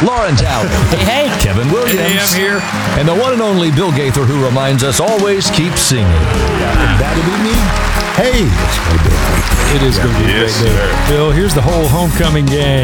Lauren Talley. Hey. Kevin Williams. Hey, I'm here. And the one and only Bill Gaither, who reminds us always keep singing. That'll be me. Hey, it's going to be a great day. It is going to be a great day. Bill, here's the whole homecoming game.